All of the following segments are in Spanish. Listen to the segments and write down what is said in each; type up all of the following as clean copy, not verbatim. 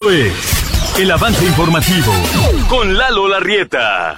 Es el avance informativo con Lalo Larrieta.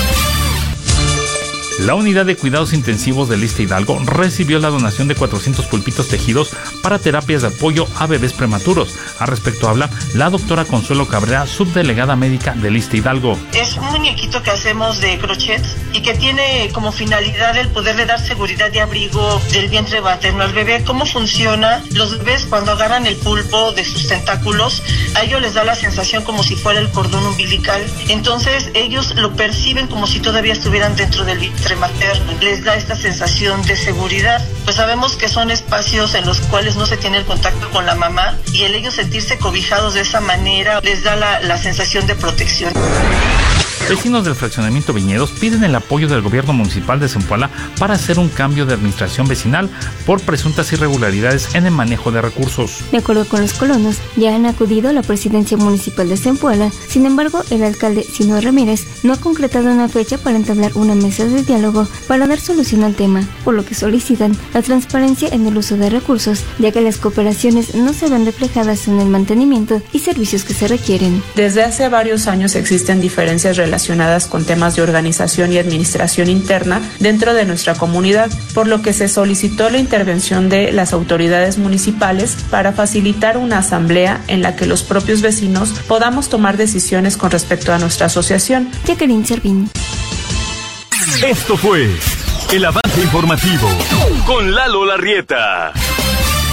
La unidad de cuidados intensivos del ISSSTE Hidalgo recibió la donación de 400 pulpitos tejidos para terapias de apoyo a bebés prematuros. Al respecto habla la doctora Consuelo Cabrera, subdelegada médica del ISSSTE Hidalgo. Es un muñequito que hacemos de crochet y que tiene como finalidad el poderle dar seguridad y abrigo del vientre materno al bebé. ¿Cómo funciona? Los bebés cuando agarran el pulpo de sus tentáculos, a ellos les da la sensación como si fuera el cordón umbilical. Entonces ellos lo perciben como si todavía estuvieran dentro del vientre materno, les da esta sensación de seguridad. Pues sabemos que son espacios en los cuales no se tiene el contacto con la mamá y el ellos sentirse cobijados de esa manera les da la sensación de protección. Vecinos del fraccionamiento Viñedos piden el apoyo del gobierno municipal de Zempoala para hacer un cambio de administración vecinal por presuntas irregularidades en el manejo de recursos. De acuerdo con los colonos, ya han acudido a la presidencia municipal de Zempoala. Sin embargo, el alcalde Sino Ramírez no ha concretado una fecha para entablar una mesa de diálogo para dar solución al tema, por lo que solicitan la transparencia en el uso de recursos, ya que las cooperaciones no se ven reflejadas en el mantenimiento y servicios que se requieren. Desde hace varios años existen diferencias relacionadas con temas de organización y administración interna dentro de nuestra comunidad, por lo que se solicitó la intervención de las autoridades municipales para facilitar una asamblea en la que los propios vecinos podamos tomar decisiones con respecto a nuestra asociación. Jacqueline Servín. Esto fue el avance informativo con Lalo Larrieta.